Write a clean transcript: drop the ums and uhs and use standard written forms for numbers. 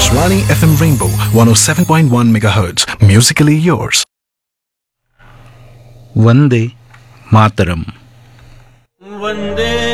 Akashvani FM Rainbow 107.1 MHz. Musically yours. Vande Mataram. Vande